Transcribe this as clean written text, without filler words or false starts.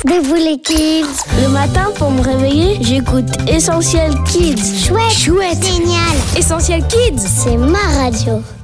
Debout les kids. Le matin, pour me réveiller, j'écoute Essentiel Kids. Chouette. Génial. Essentiel Kids, C'est ma radio.